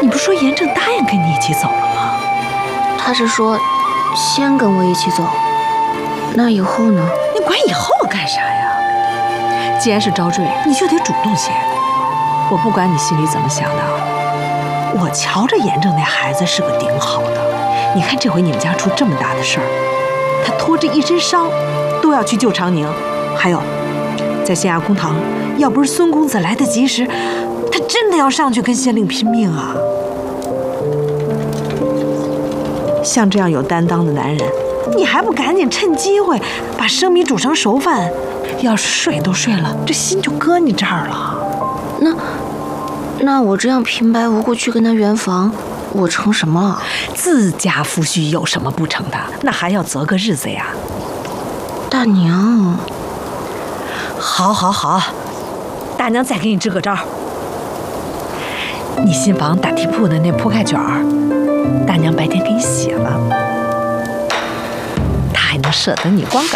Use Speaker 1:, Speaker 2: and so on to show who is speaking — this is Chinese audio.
Speaker 1: 你不说严正答应跟你一起走了吗？
Speaker 2: 他是说先跟我一起走，那以后呢？
Speaker 1: 你管以后干啥呀？既然是招赘，你就得主动些。我不管你心里怎么想的，我瞧着严正那孩子是个顶好的。你看这回你们家出这么大的事儿，他拖着一身伤都要去救长宁，还有在县衙公堂，要不是孙公子来得及时，他真的要上去跟县令拼命啊！像这样有担当的男人，你还不赶紧趁机会把生米煮成熟饭？要是睡都睡了，这心就搁你这儿了。
Speaker 2: 那我这样平白无故去跟他圆房，我成什么了？
Speaker 1: 自家夫婿有什么不成的？那还要择个日子呀。
Speaker 2: 大娘，
Speaker 1: 好，大娘再给你支个招。你新房打地铺的那铺盖卷儿，大娘白天给你写了，他还能舍得你光个